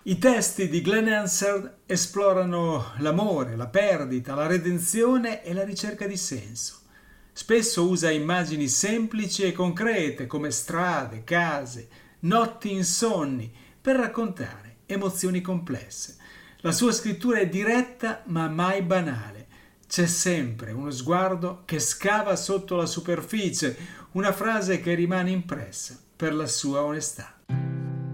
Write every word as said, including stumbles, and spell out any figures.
I testi di Glenn Hansard esplorano l'amore, la perdita, la redenzione e la ricerca di senso. Spesso usa immagini semplici e concrete come strade, case, notti insonni per raccontare emozioni complesse. La sua scrittura è diretta ma mai banale. C'è sempre uno sguardo che scava sotto la superficie, una frase che rimane impressa per la sua onestà.